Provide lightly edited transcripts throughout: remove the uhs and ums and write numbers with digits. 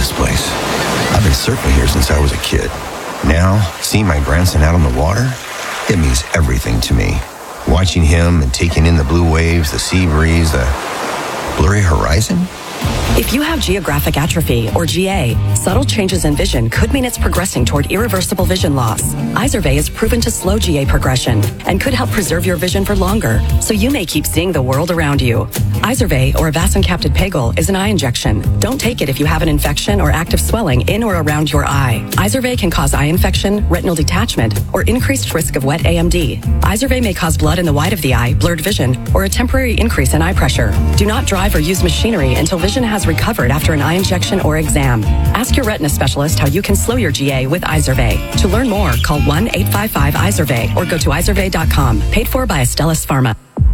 this place. I've been surfing here since I was a kid. Now, seeing my grandson out on the water, it means everything to me. Watching him and taking in the blue waves, the sea breeze, the blurry horizon. If you have geographic atrophy, or GA, subtle changes in vision could mean it's progressing toward irreversible vision loss. Izervay is proven to slow GA progression and could help preserve your vision for longer, so you may keep seeing the world around you. Izervay, or avacincaptad pegol, is an eye injection. Don't take it if you have an infection or active swelling in or around your eye. Izervay can cause eye infection, retinal detachment, or increased risk of wet AMD. Izervay may cause blood in the white of the eye, blurred vision, or a temporary increase in eye pressure. Do not drive or use machinery until vision has recovered after an eye injection or exam. Ask your retina specialist how you can slow your GA with Izervay. To learn more, call 1-855-IZERVAY or go to izervay.com. Paid for by Astellas Pharma.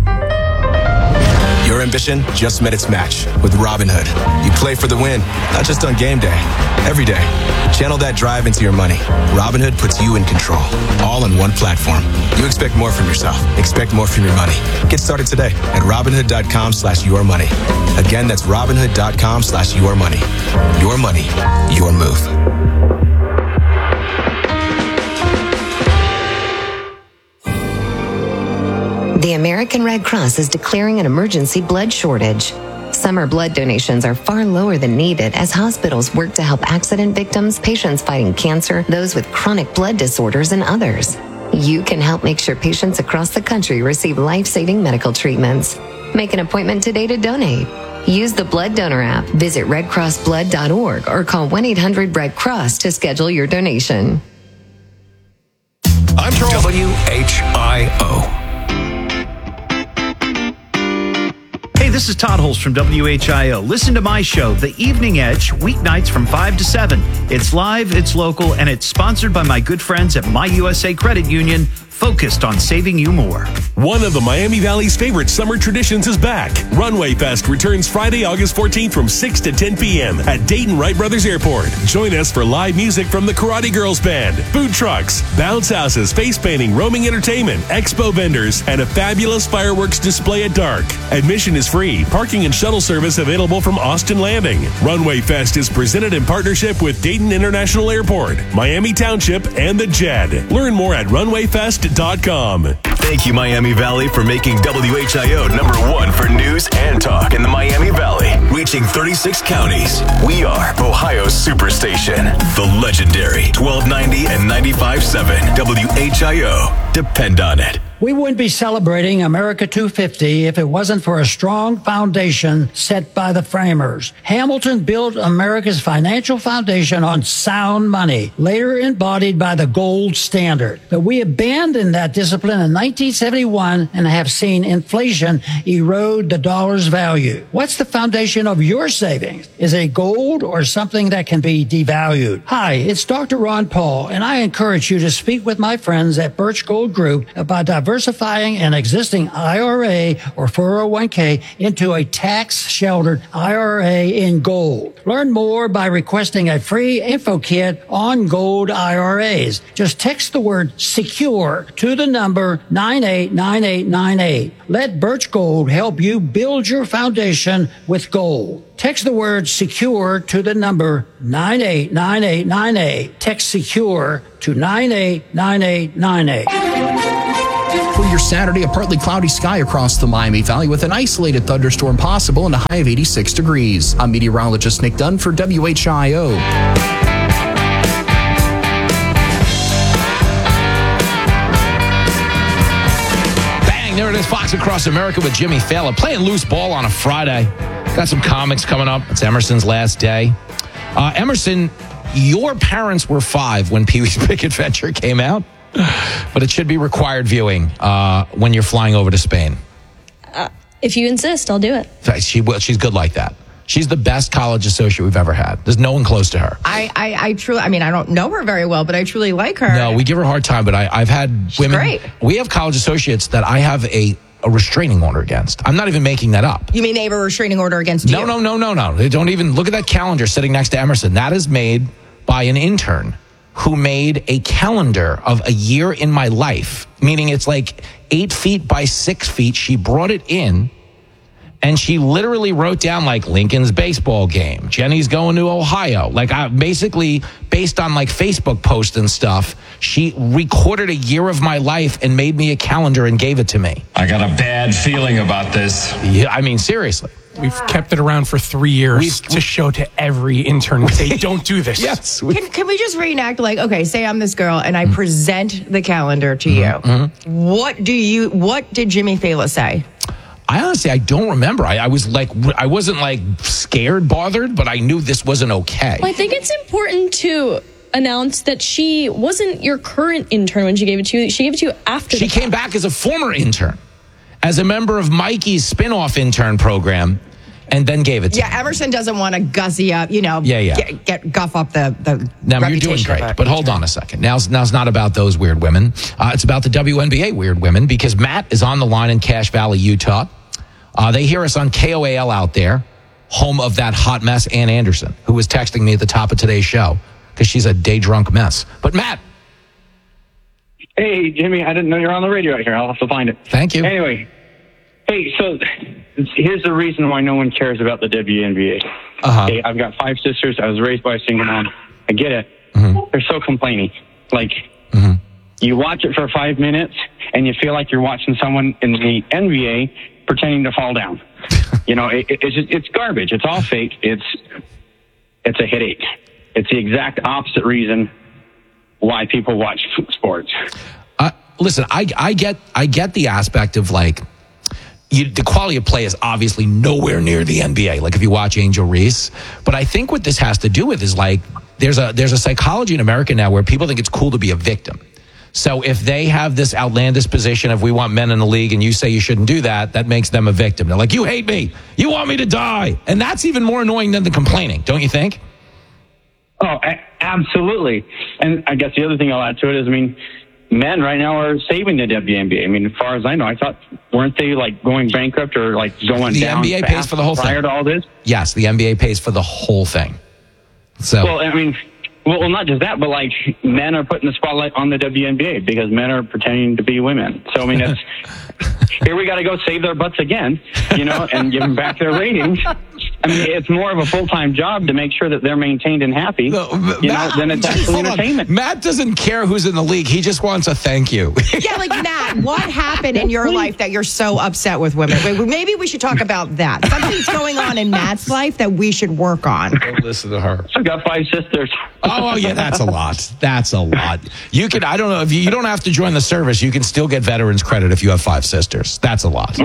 Your ambition just met its match with Robinhood. You play for the win, not just on game day, every day. Channel that drive into your money. Robinhood puts you in control, all on one platform. You expect more from yourself. Expect more from your money. Get started today at Robinhood.com/yourmoney. Again, that's Robinhood.com/yourmoney. Your money, your move. The American Red Cross is declaring an emergency blood shortage. Summer blood donations are far lower than needed as hospitals work to help accident victims, patients fighting cancer, those with chronic blood disorders, and others. You can help make sure patients across the country receive life-saving medical treatments. Make an appointment today to donate. Use the Blood Donor app, visit redcrossblood.org, or call 1-800-RED-CROSS to schedule your donation. I'm Charles. WHIO. Hey, this is Todd Holst from WHIO. Listen to my show, The Evening Edge, weeknights from 5 to 7. It's live, it's local, and it's sponsored by my good friends at My USA Credit Union, focused on saving you more. One of the Miami Valley's favorite summer traditions is back. Runway Fest returns Friday, August 14th from 6 to 10 p.m. at Dayton Wright Brothers Airport. Join us for live music from the Karate Girls Band, food trucks, bounce houses, face painting, roaming entertainment, expo vendors, and a fabulous fireworks display at dark. Admission is free. Parking and shuttle service available from Austin Landing. Runway Fest is presented in partnership with Dayton International Airport, Miami Township, and the JED. Learn more at runwayfest.com. Thank you, Miami Valley, for making WHIO #1 for news and talk in the Miami Valley. Reaching 36 counties, we are Ohio's superstation. The legendary 1290 and 95.7 WHIO. Depend on it. We wouldn't be celebrating America 250 if it wasn't for a strong foundation set by the framers. Hamilton built America's financial foundation on sound money, later embodied by the gold standard. But we abandoned that discipline in 1971 and have seen inflation erode the dollar's value. What's the foundation of your savings? Is it gold or something that can be devalued? Hi, it's Dr. Ron Paul, and I encourage you to speak with my friends at Birch Gold Group about diversifying an existing IRA or 401k into a tax-sheltered IRA in gold. Learn more by requesting a free info kit on gold IRAs. Just text the word SECURE to the number 989898. Let Birch Gold help you build your foundation with gold. Text the word SECURE to the number 989898. Text SECURE to 989898. For your Saturday, a partly cloudy sky across the Miami Valley with an isolated thunderstorm possible and a high of 86 degrees. I'm meteorologist Nick Dunn for WHIO. Bang, there it is, Fox Across America with Jimmy Fallon. Playing loose ball on a Friday. Got some comics coming up. It's Emerson's last day. Emerson, your parents were 5 when Pee-wee's Big Adventure came out. But it should be required viewing when you're flying over to Spain. If you insist, I'll do it. She's good like that. She's the best college associate we've ever had. There's no one close to her. I truly, I mean, I don't know her very well, but I truly like her. No, we give her a hard time, but I've had women. Great. We have college associates that I have a restraining order against. I'm not even making that up. You mean they have a restraining order against you? No. They don't even look at that calendar sitting next to Emerson. That is made by an intern who made a calendar of a year in my life, meaning it's like 8 feet by 6 feet. She brought it in, And she literally wrote down like Lincoln's baseball game. Jenny's going to Ohio. Like I basically, based on like Facebook posts and stuff, she recorded a year of my life and made me a calendar and gave it to me. I got a bad feeling about this. Yeah, I mean, seriously. We've kept it around for 3 years to show to every intern and say, don't do this. Yes. Can we just reenact, like, okay, say I'm this girl and I present the calendar to you. What did Jimmy Fallon say? I honestly, I don't remember. I was like, I wasn't like scared, bothered, but I knew this wasn't okay. Well, I think it's important to announce that she wasn't your current intern when she gave it to you. She gave it to you after She came back as a former intern, as a member of Mikey's spin-off intern program, and then gave it to me. Yeah, Emerson doesn't want to gussy up, get guff up the Now, you're doing great, but hold on a second. Now's not about those weird women. It's about the WNBA weird women, because Matt is on the line in Cache Valley, Utah. They hear us on KOAL out there, home of that hot mess, Ann Anderson, who was texting me at the top of today's show because she's a day-drunk mess. But Matt. Hey, Jimmy, I didn't know you were on the radio out here. I'll have to find it. Thank you. Anyway, hey, so here's the reason why no one cares about the WNBA. Okay, I've got 5 sisters. I was raised by a single mom. I get it. They're so complaining. Like, you watch it for 5 minutes, and you feel like you're watching someone in the NBA pretending to fall down. It's garbage. It's all fake. It's a headache. It's the exact opposite reason why people watch sports. Listen, I get the aspect of like, the quality of play is obviously nowhere near the NBA. Like if you watch Angel Reese, but I think what this has to do with is like there's a psychology in America now where people think it's cool to be a victim. So if they have this outlandish position of we want men in the league and you say you shouldn't do that, that makes them a victim. They're like, you hate me. You want me to die. And that's even more annoying than the complaining, don't you think? Oh, absolutely. And I guess the other thing I'll add to it is, men right now are saving the WNBA. As far as I know, I thought, weren't they like going bankrupt or like going down? The NBA pays for the whole thing. Prior to all this? Yes, the NBA pays for the whole thing. So. Well, not just that, but like men are putting the spotlight on the WNBA because men are pretending to be women. So, it's, here we got to go save their butts again, and give them back their ratings. It's more of a full-time job to make sure that they're maintained and happy, than it's actual entertainment. Matt doesn't care who's in the league. He just wants a thank you. Yeah, like, Matt, what happened in your life that you're so upset with women? Maybe we should talk about that. Something's going on in Matt's life that we should work on. Don't listen to her. I've got 5 sisters. Oh, yeah, that's a lot. That's a lot. You can, I don't know, if you don't have to join the service, you can still get veterans credit if you have 5 sisters. That's a lot.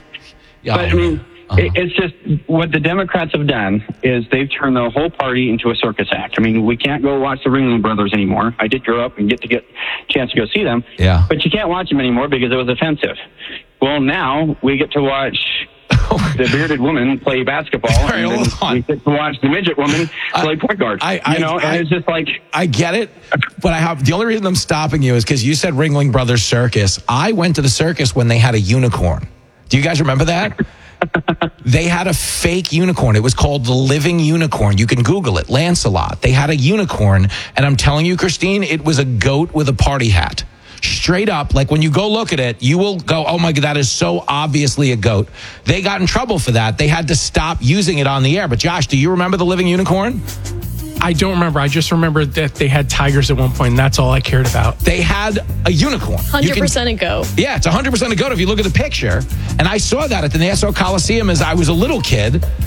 But it's just what the Democrats have done is they've turned the whole party into a circus act. We can't go watch the Ringling Brothers anymore. I did grow up and get a chance to go see them. Yeah. But you can't watch them anymore because it was offensive. Well, now we get to watch the bearded woman play basketball, and then we get to watch the midget woman play point guard. And it's just like, I get it, but the only reason I'm stopping you is because you said Ringling Brothers Circus. I went to the circus when they had a unicorn. Do you guys remember that? They had a fake unicorn. It was called the Living Unicorn. You can Google it, Lancelot. They had a unicorn, and I'm telling you, Christine, it was a goat with a party hat. Straight up, like when you go look at it, you will go, oh my God, that is so obviously a goat. They got in trouble for that. They had to stop using it on the air. But Josh, do you remember the Living Unicorn? I don't remember. I just remember that they had tigers at one point, and that's all I cared about. They had a unicorn. 100% a goat. Yeah, it's 100% a goat if you look at the picture. And I saw that at the Nassau Coliseum as I was a little kid.